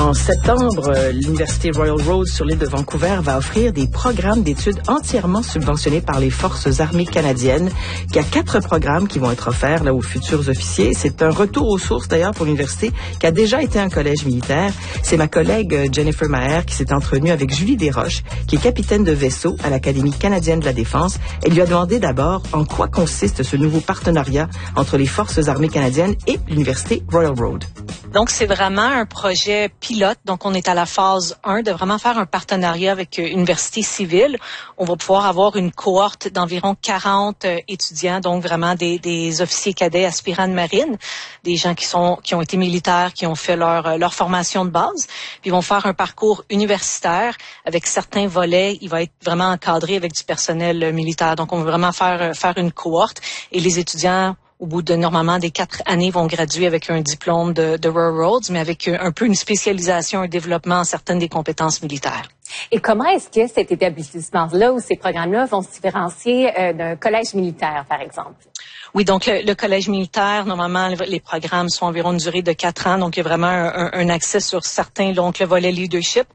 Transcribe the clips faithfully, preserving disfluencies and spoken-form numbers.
En septembre, l'Université Royal Road sur l'île de Vancouver va offrir des programmes d'études entièrement subventionnés par les Forces armées canadiennes. Il y a quatre programmes qui vont être offerts là aux futurs officiers. C'est un retour aux sources d'ailleurs pour l'université qui a déjà été un collège militaire. C'est ma collègue Jennifer Maher qui s'est entretenue avec Julie Desroches, qui est capitaine de vaisseau à l'Académie canadienne de la défense. Elle lui a demandé d'abord en quoi consiste ce nouveau partenariat entre les Forces armées canadiennes et l'Université Royal Road. Donc, c'est vraiment un projet pilote. Donc, on est à la phase un de vraiment faire un partenariat avec une université civile. On va pouvoir avoir une cohorte d'environ quarante euh, étudiants, donc vraiment des, des officiers cadets aspirants de marine, des gens qui sont qui ont été militaires, qui ont fait leur leur formation de base. Puis, ils vont faire un parcours universitaire avec certains volets. Il va être vraiment encadré avec du personnel euh, militaire. Donc, on va vraiment faire euh, faire une cohorte et les étudiants au bout de normalement des quatre années, vont graduer avec un diplôme de, de Royal Roads, mais avec un peu une spécialisation, un développement en certaines des compétences militaires. Et comment est-ce que cet établissement-là ou ces programmes-là vont se différencier euh, d'un collège militaire, par exemple? Oui, donc le, le collège militaire, normalement, les programmes sont environ une durée de quatre ans, donc il y a vraiment un, un accès sur certains, donc le volet leadership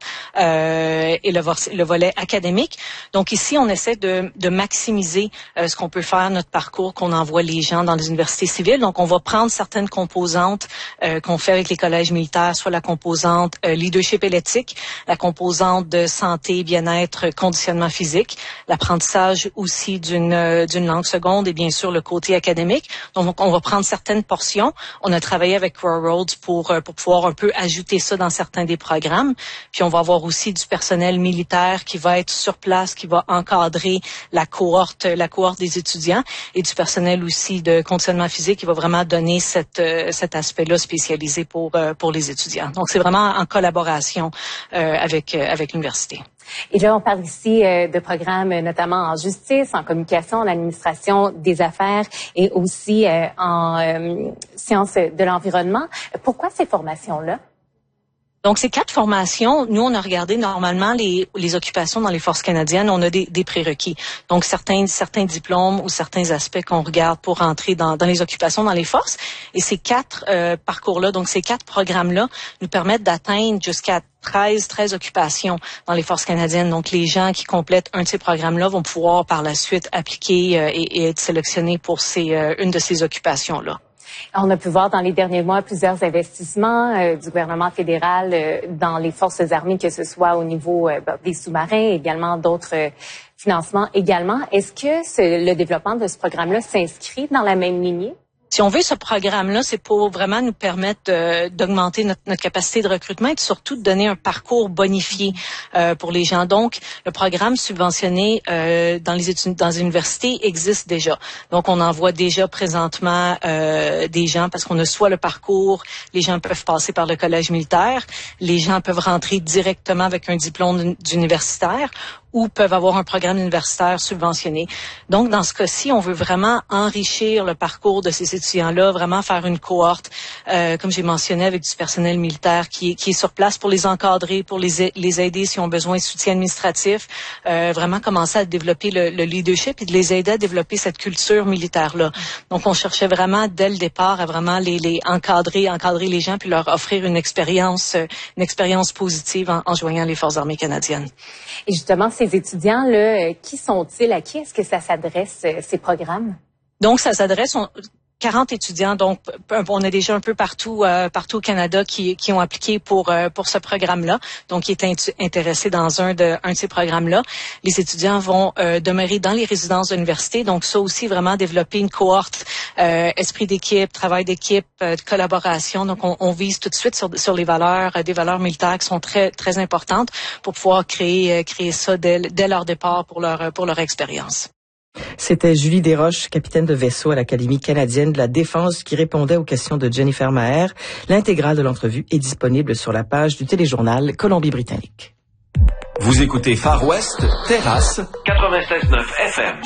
euh, et le, le volet académique. Donc ici, on essaie de, de maximiser euh, ce qu'on peut faire, notre parcours, qu'on envoie les gens dans les universités civiles. Donc on va prendre certaines composantes euh, qu'on fait avec les collèges militaires, soit la composante euh, leadership et l'éthique, la composante de santé, bien-être, conditionnement physique, l'apprentissage aussi d'une euh, d'une langue seconde et bien sûr le côté académique. Donc, on va prendre certaines portions. On a travaillé avec Royal Roads pour, pour pouvoir un peu ajouter ça dans certains des programmes. Puis, on va avoir aussi du personnel militaire qui va être sur place, qui va encadrer la cohorte, la cohorte des étudiants et du personnel aussi de conditionnement physique qui va vraiment donner cette, cet aspect-là spécialisé pour, pour les étudiants. Donc, c'est vraiment en collaboration euh, avec, avec l'université. Et là, on parle ici euh, de programmes notamment en justice, en communication, en administration des affaires et aussi euh, en euh, sciences de l'environnement. Pourquoi ces formations-là? Donc, ces quatre formations, nous, on a regardé normalement les, les occupations dans les forces canadiennes. On a des, des prérequis. Donc, certains, certains diplômes ou certains aspects qu'on regarde pour entrer dans, dans les occupations dans les forces. Et ces quatre euh, parcours-là, donc ces quatre programmes-là, nous permettent d'atteindre jusqu'à treize, treize occupations dans les forces canadiennes. Donc, les gens qui complètent un de ces programmes-là vont pouvoir par la suite appliquer euh, et, et être sélectionnés pour ces, euh, une de ces occupations-là. On a pu voir dans les derniers mois plusieurs investissements euh, du gouvernement fédéral euh, dans les forces armées, que ce soit au niveau euh, des sous-marins, également d'autres euh, financements également. Est-ce que ce, le développement de ce programme-là s'inscrit dans la même lignée? Si on veut, ce programme-là, c'est pour vraiment nous permettre euh, d'augmenter notre, notre capacité de recrutement et surtout de donner un parcours bonifié euh, pour les gens. Donc, le programme subventionné euh, dans les études, dans les universités existe déjà. Donc, on envoie déjà présentement euh, des gens parce qu'on a soit le parcours, les gens peuvent passer par le collège militaire, les gens peuvent rentrer directement avec un diplôme d'universitaire ou peuvent avoir un programme universitaire subventionné. Donc, dans ce cas-ci, on veut vraiment enrichir le parcours de ces étudiants-là, vraiment faire une cohorte, euh, comme j'ai mentionné, avec du personnel militaire qui est, qui est sur place pour les encadrer, pour les, les aider s'ils ont besoin de soutien administratif, euh, vraiment commencer à développer le, le leadership et de les aider à développer cette culture militaire-là. Donc, on cherchait vraiment, dès le départ, à vraiment les, les encadrer, encadrer les gens puis leur offrir une expérience, une expérience positive en, en joignant les Forces armées canadiennes. Et justement, ces étudiants-là, qui sont-ils? À qui est-ce que ça s'adresse, ces programmes? Donc, ça s'adresse... On, quarante étudiants, donc on a déjà un peu partout euh, partout au Canada qui qui ont appliqué pour euh, pour ce programme-là, donc qui est intéressé dans un de un de ces programmes-là. Les étudiants vont euh, demeurer dans les résidences de l'université, donc ça aussi vraiment développer une cohorte, euh, esprit d'équipe, travail d'équipe, euh, de collaboration. Donc on, on vise tout de suite sur sur les valeurs, euh, des valeurs militaires qui sont très très importantes pour pouvoir créer euh, créer ça dès dès leur départ pour leur pour leur expérience. C'était Julie Desroches, capitaine de vaisseau à l'Académie canadienne de la défense, qui répondait aux questions de Jennifer Maher. L'intégrale de l'entrevue est disponible sur la page du téléjournal Colombie-Britannique. Vous écoutez Far West, Terrasse, quatre-vingt-seize neuf F M.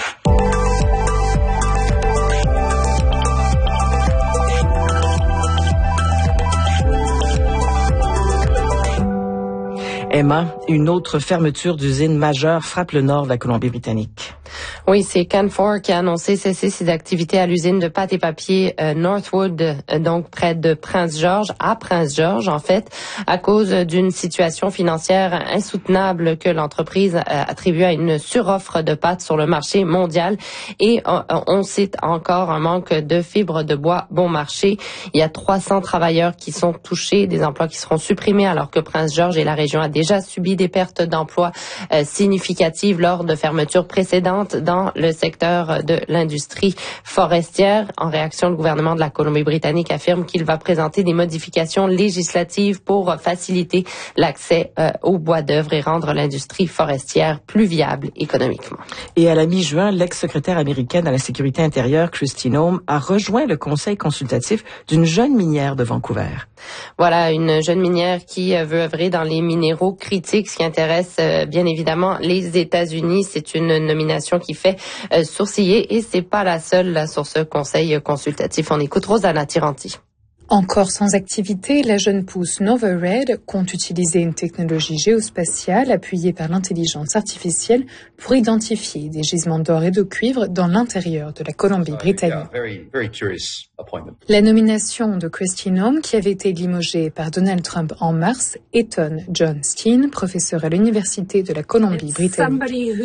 Emma, une autre fermeture d'usine majeure frappe le nord de la Colombie-Britannique. Oui, c'est Canfor qui a annoncé cesser ses activités à l'usine de pâte et papier euh, Northwood, euh, donc près de Prince-Georges, à Prince-Georges en fait, à cause d'une situation financière insoutenable que l'entreprise euh, attribue à une suroffre de pâte sur le marché mondial. Et euh, on cite encore un manque de fibres de bois bon marché. Il y a trois cents travailleurs qui sont touchés, des emplois qui seront supprimés alors que Prince-Georges et la région a déjà subi des pertes d'emplois euh, significatives lors de fermetures précédentes dans le secteur de l'industrie forestière. En réaction, le gouvernement de la Colombie-Britannique affirme qu'il va présenter des modifications législatives pour faciliter l'accès euh, au bois d'œuvre et rendre l'industrie forestière plus viable économiquement. Et à la mi-juin, l'ex-secrétaire américaine à la sécurité intérieure, Kristi Noem, a rejoint le conseil consultatif d'une jeune minière de Vancouver. Voilà, une jeune minière qui veut œuvrer dans les minéraux critiques, ce qui intéresse euh, bien évidemment les États-Unis. C'est une nomination qui fait euh, sourciller et c'est pas la seule là, sur ce conseil consultatif. On écoute Rosanna Tiranti. Encore sans activité, la jeune pousse Novared compte utiliser une technologie géospatiale appuyée par l'intelligence artificielle pour identifier des gisements d'or et de cuivre dans l'intérieur de la Colombie-Britannique. La nomination de Kristi Noem, qui avait été limogée par Donald Trump en mars, étonne John Steen, professeur à l'Université de la Colombie-Britannique.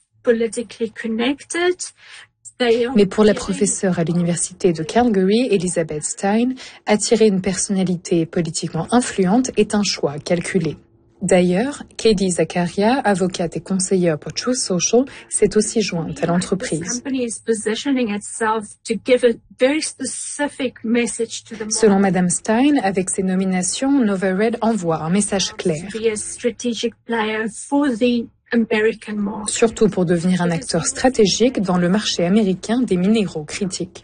Mais pour la professeure à l'université de Calgary, Elizabeth Stein, attirer une personnalité politiquement influente est un choix calculé. D'ailleurs, Katie Zakaria, avocate et conseillère pour Truth Social, s'est aussi jointe à l'entreprise. Selon Madame Stein, avec ses nominations, Novared envoie un message clair. Surtout pour devenir un acteur stratégique dans le marché américain des minéraux critiques.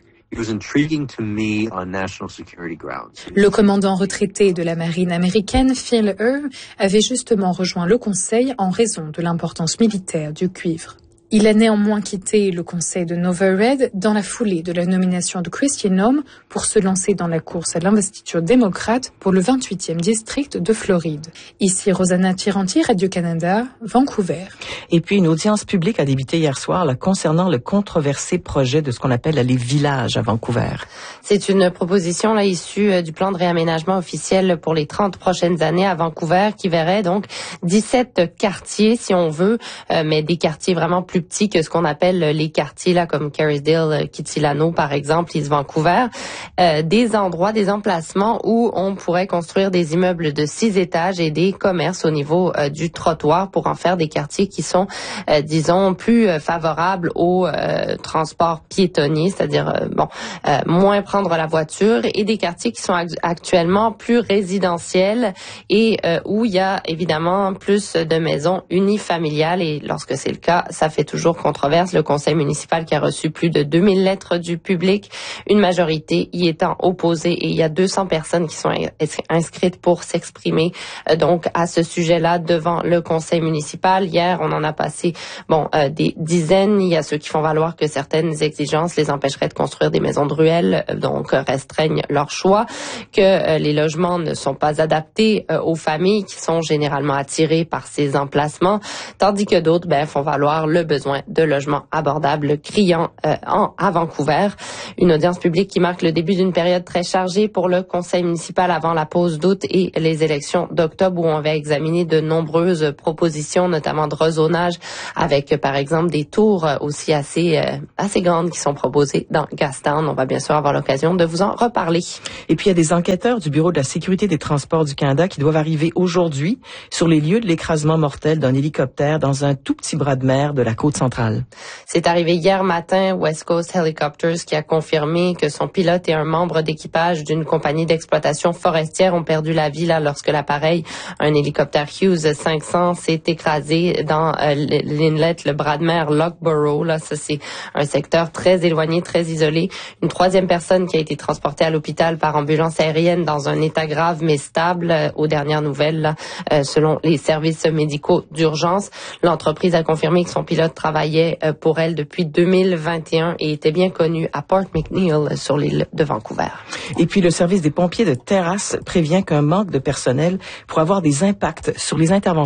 Le commandant retraité de la marine américaine, Phil Erb, avait justement rejoint le Conseil en raison de l'importance militaire du cuivre. Il a néanmoins quitté le conseil de Novared dans la foulée de la nomination de Kristi Noem pour se lancer dans la course à l'investiture démocrate pour le vingt-huitième district de Floride. Ici Rosanna Tiranti, Radio-Canada, Vancouver. Et puis une audience publique a débuté hier soir là, concernant le controversé projet de ce qu'on appelle les villages à Vancouver. C'est une proposition là issue du plan de réaménagement officiel pour les trente prochaines années à Vancouver qui verrait donc dix-sept quartiers si on veut, euh, mais des quartiers vraiment plus petits que ce qu'on appelle les quartiers là comme Kerrisdale, Kitsilano par exemple, East Vancouver, euh, des endroits, des emplacements où on pourrait construire des immeubles de six étages et des commerces au niveau euh, du trottoir pour en faire des quartiers qui sont, euh, disons, plus euh, favorables au euh, transport piétonnier, c'est-à-dire euh, bon, euh, moins prendre la voiture, et des quartiers qui sont actuellement plus résidentiels et euh, où il y a évidemment plus de maisons unifamiliales, et lorsque c'est le cas, ça fait toujours controverse. Le conseil municipal qui a reçu plus de deux mille lettres du public, une majorité y étant opposée, et il y a deux cents personnes qui sont inscrites pour s'exprimer euh, donc à ce sujet-là devant le conseil municipal. Hier, on en a passé bon euh, des dizaines. Il y a ceux qui font valoir que certaines exigences les empêcheraient de construire des maisons de ruelles, euh, donc restreignent leur choix, que euh, les logements ne sont pas adaptés euh, aux familles qui sont généralement attirées par ces emplacements, tandis que d'autres ben, font valoir le besoin de logements abordables criant euh, en, à Vancouver. Une audience publique qui marque le début d'une période très chargée pour le conseil municipal avant la pause d'août et les élections d'octobre, où on va examiner de nombreuses propositions, notamment de rezonage, avec par exemple des tours aussi assez euh, assez grandes qui sont proposées dans Gastown. On va bien sûr avoir l'occasion de vous en reparler. Et puis il y a des enquêteurs du Bureau de la sécurité des transports du Canada qui doivent arriver aujourd'hui sur les lieux de l'écrasement mortel d'un hélicoptère dans un tout petit bras de mer de la côte centrale. C'est arrivé hier matin. West Coast Helicopters qui a confirmé que son pilote et un membre d'équipage d'une compagnie d'exploitation forestière ont perdu la vie là lorsque l'appareil, un hélicoptère Hughes cinq cents, s'est écrasé dans euh, l'inlet, le bras de mer Lockborough. Là, ça c'est un secteur très éloigné, très isolé. Une troisième personne qui a été transportée à l'hôpital par ambulance aérienne dans un état grave mais stable. Euh, aux dernières nouvelles, là, euh, selon les services médicaux d'urgence, l'entreprise a confirmé que son pilote travaillait euh, pour elle depuis deux mille vingt et un et était bien connu à Port McNeill sur l'île de Vancouver. Et puis le service des pompiers de Terrasse prévient qu'un manque de personnel pourrait avoir des impacts sur les interventions.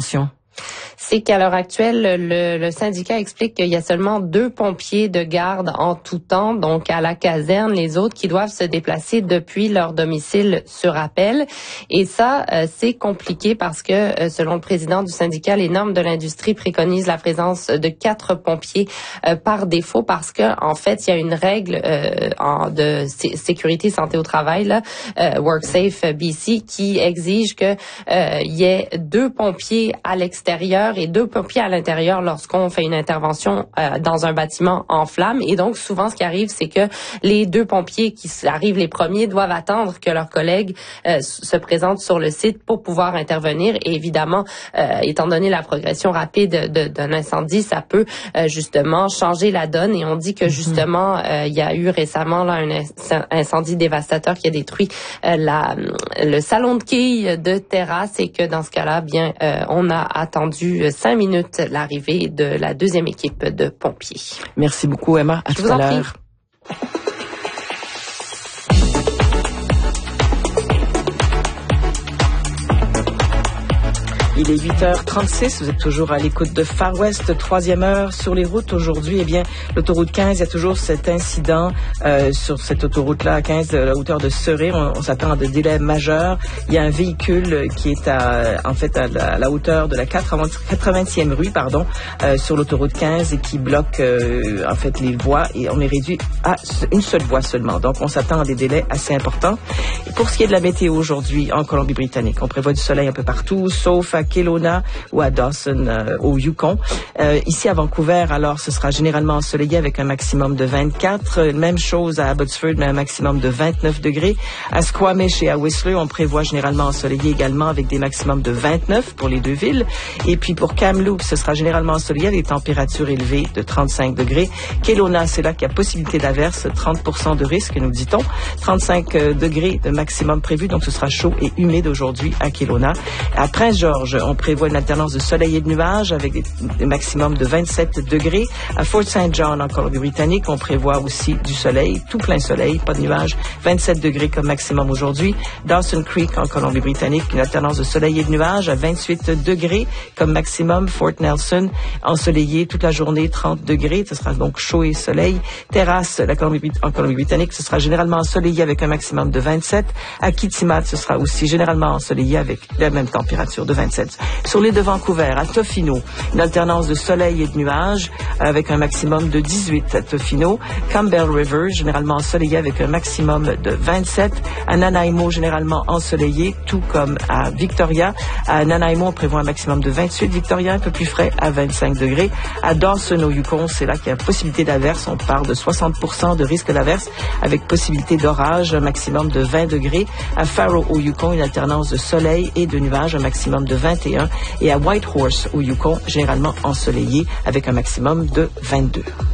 C'est qu'à l'heure actuelle, le, le syndicat explique qu'il y a seulement deux pompiers de garde en tout temps, donc à la caserne, les autres qui doivent se déplacer depuis leur domicile sur appel. Et ça, euh, c'est compliqué parce que, euh, selon le président du syndicat, les normes de l'industrie préconisent la présence de quatre pompiers euh, par défaut parce que, en fait, il y a une règle euh, en, de sé- sécurité santé au travail, là, euh, WorkSafe B C, qui exige que euh, il y ait deux pompiers à l'extérieur et deux pompiers à l'intérieur lorsqu'on fait une intervention euh, dans un bâtiment en flammes. Et donc, souvent, ce qui arrive, c'est que les deux pompiers qui arrivent les premiers doivent attendre que leurs collègues euh, se présentent sur le site pour pouvoir intervenir. Et évidemment, euh, étant donné la progression rapide de, d'un incendie, ça peut euh, justement changer la donne. Et on dit que justement, euh, il y a eu récemment là un incendie dévastateur qui a détruit euh, la, le salon de quilles de terrasse et que dans ce cas-là, bien, euh, on a attendu cinq minutes l'arrivée de la deuxième équipe de pompiers. Merci beaucoup, Emma. À Je tout vous à en l'heure. prie. Il est huit heures trente-six, vous êtes toujours à l'écoute de Far West, troisième heure sur les routes aujourd'hui. Eh bien, l'autoroute quinze, il y a toujours cet incident euh, sur cette autoroute-là à quinze, à la hauteur de Serré. On, on s'attend à des délais majeurs. Il y a un véhicule qui est à, en fait à la, à la hauteur de la quatre-vingtième rue, pardon, euh, sur l'autoroute quinze et qui bloque euh, en fait les voies et on est réduit à une seule voie seulement. Donc, on s'attend à des délais assez importants. Et pour ce qui est de la météo aujourd'hui en Colombie-Britannique, on prévoit du soleil un peu partout, sauf à Kelowna ou à Dawson euh, au Yukon. Euh, ici à Vancouver, alors ce sera généralement ensoleillé avec un maximum de vingt-quatre. Même chose à Abbotsford, mais un maximum de vingt-neuf degrés. À Squamish et à Whistler, on prévoit généralement ensoleillé également avec des maximums de vingt-neuf pour les deux villes. Et puis pour Kamloops, ce sera généralement ensoleillé avec des températures élevées de trente-cinq degrés. Kelowna, c'est là qu'il y a possibilité d'averse, trente pour cent de risque, nous dit-on. trente-cinq degrés de maximum prévu, donc ce sera chaud et humide aujourd'hui à Kelowna. À Prince George, on prévoit une alternance de soleil et de nuages avec des, des maximums de vingt-sept degrés. À Fort Saint John, en Colombie-Britannique, on prévoit aussi du soleil, tout plein soleil, pas de nuages, vingt-sept degrés comme maximum aujourd'hui. Dawson Creek, en Colombie-Britannique, une alternance de soleil et de nuages à vingt-huit degrés comme maximum. Fort Nelson, ensoleillé toute la journée, trente degrés. Ce sera donc chaud et soleil. Terrasse, la Colombie, en Colombie-Britannique, ce sera généralement ensoleillé avec un maximum de vingt-sept. À Kitimat, ce sera aussi généralement ensoleillé avec la même température de vingt-sept. Sur l'île de Vancouver, à Tofino, une alternance de soleil et de nuages avec un maximum de dix-huit à Tofino. Campbell River, généralement ensoleillé avec un maximum de vingt-sept. À Nanaimo, généralement ensoleillé, tout comme à Victoria. À Nanaimo, on prévoit un maximum de vingt-huit. Victoria, un peu plus frais, à vingt-cinq degrés. À Dawson, au Yukon, c'est là qu'il y a possibilité d'averse. On parle de soixante pour cent de risque d'averse avec possibilité d'orage, un maximum de vingt degrés. À Faro, au Yukon, une alternance de soleil et de nuages, un maximum de vingt et un. Et à Whitehorse, au Yukon, généralement ensoleillé avec un maximum de vingt-deux.